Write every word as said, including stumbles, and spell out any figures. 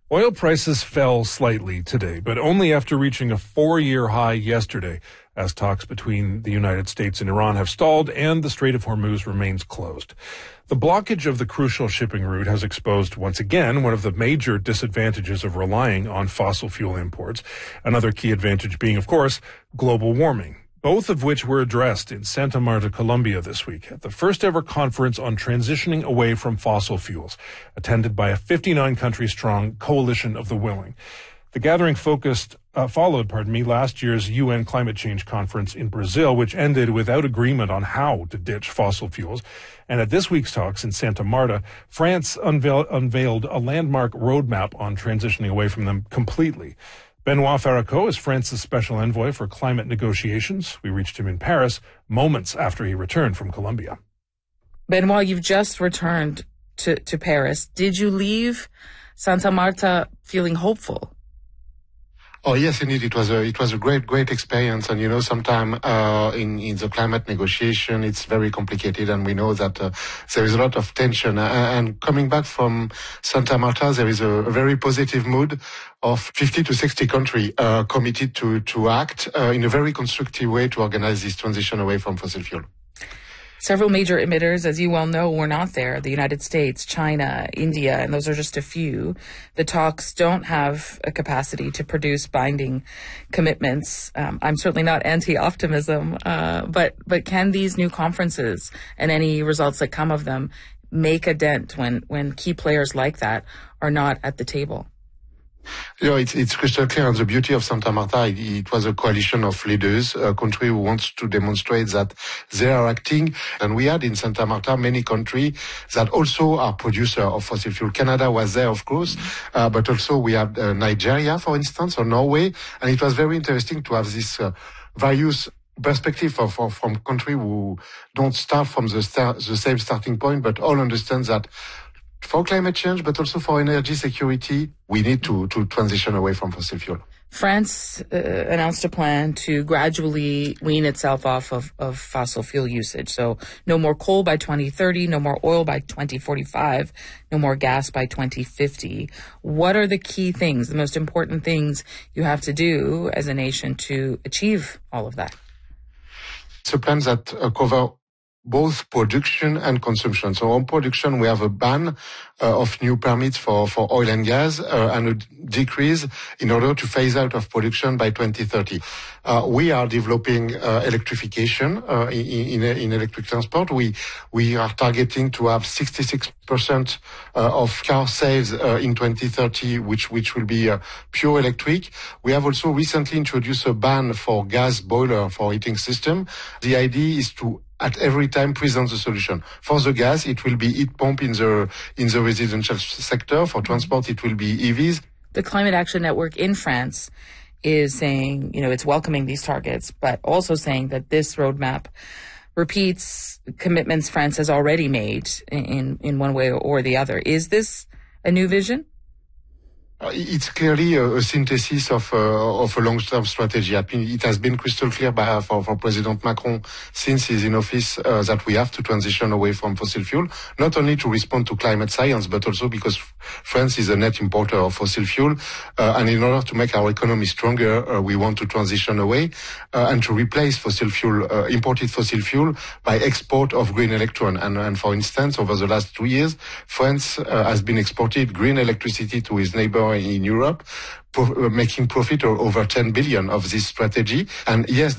Oil prices fell slightly today, but only after reaching a four-year high yesterday, as talks between the United States and Iran have stalled and the Strait of Hormuz remains closed. The blockage of the crucial shipping route has exposed once again one of the major disadvantages of relying on fossil fuel imports. Another key advantage being, of course, global warming, both of which were addressed in Santa Marta, Colombia this week at the first ever conference on transitioning away from fossil fuels, attended by a fifty-nine country strong coalition of the willing. The gathering focused, uh, followed, pardon me, last year's U N climate change conference in Brazil, which ended without agreement on how to ditch fossil fuels. And at this week's talks in Santa Marta, France unveil- unveiled a landmark roadmap on transitioning away from them completely. Benoit Faraco is France's special envoy for climate negotiations. We reached him in Paris moments after he returned from Colombia. Benoit, you've just returned to, to Paris. Did you leave Santa Marta feeling hopeful? Oh yes, indeed, it was a it was a great great experience, and you know, sometimes uh, in in the climate negotiation, it's very complicated, and we know that uh, there is a lot of tension. Uh, and coming back from Santa Marta, there is a, a very positive mood of fifty to sixty countries uh, committed to to act uh, in a very constructive way to organize this transition away from fossil fuel. Several major emitters, as you well know, were not there. The United States, China, India, and those are just a few. The talks don't have a capacity to produce binding commitments. Um, I'm certainly not anti-optimism, uh, but but can these new conferences and any results that come of them make a dent when, when key players like that are not at the table? You know, it's, it's crystal clear, and the beauty of Santa Marta, it, it was a coalition of leaders, a country who wants to demonstrate that they are acting. And we had in Santa Marta many countries that also are producers of fossil fuel. Canada was there, of course, uh, but also we have uh, Nigeria, for instance, or Norway. And it was very interesting to have this uh, various perspective for, for, from countries who don't start from the, start, the same starting point, but all understand that for climate change, but also for energy security, we need to, to transition away from fossil fuel. France uh, announced a plan to gradually wean itself off of, of fossil fuel usage. So no more coal by twenty thirty, no more oil by twenty forty-five, no more gas by twenty fifty. What are the key things, the most important things you have to do as a nation to achieve all of that? It's a plan that uh, covers both production and consumption. So on production, we have a ban uh, of new permits for, for oil and gas uh, and a decrease in order to phase out of production by twenty thirty. Uh, we are developing uh, electrification uh, in, in, in electric transport. We we are targeting to have sixty-six percent uh, of car sales uh, in twenty thirty, which which will be uh, pure electric. We have also recently introduced a ban for gas boiler for heating system. The idea is to at every time present the solution. For the gas, it will be heat pump in the in the residential sector. For transport, it will be E Vs. The Climate Action Network in France is saying, you know, it's welcoming these targets, but also saying that this roadmap repeats commitments France has already made in, in one way or the other. Is this a new vision? Uh, it's clearly a, a synthesis of uh, of a long-term strategy. I mean, it has been crystal clear by, for, for President Macron since he's in office uh, that we have to transition away from fossil fuel, not only to respond to climate science, but also because France is a net importer of fossil fuel. Uh, and in order to make our economy stronger, uh, we want to transition away uh, and to replace fossil fuel, uh, imported fossil fuel by export of green electron. And, and for instance, over the last two years, France uh, has been exported green electricity to its neighbor in Europe, pro- making profit of over ten billion of this strategy. And yes,